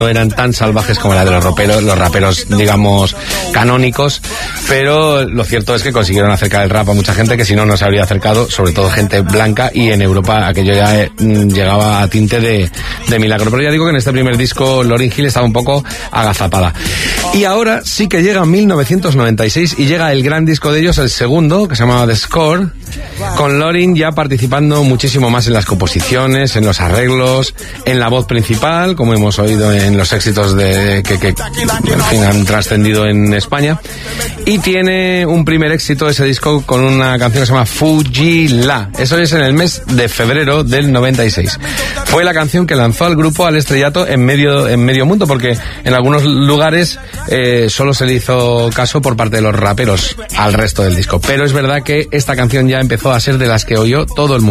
no eran tan salvajes como la de los raperos, digamos, canónicos, pero lo cierto es que consiguieron acercar el rap a mucha gente que si no, no se habría acercado, sobre todo gente blanca, y en Europa aquello ya llegaba a tinte de milagro. Pero ya digo que en este primer disco Lauryn Hill estaba un poco agazapada. Y ahora sí que llega 1996 y llega el gran disco de ellos, el segundo, que se llamaba The Score, con Lauryn ya participando muchísimo más en las composiciones, en los arreglos, en la voz principal, como hemos oído en los éxitos que en fin, han trascendido en España. Y tiene un primer éxito ese disco con una canción que se llama Fujila. Eso es en el mes de febrero del 96. Fue la canción que lanzó al grupo al estrellato en medio mundo, porque en algunos lugares solo se le hizo caso por parte de los raperos al resto del disco. Pero es verdad que esta canción ya empezó a ser de las que oyó todo el mundo.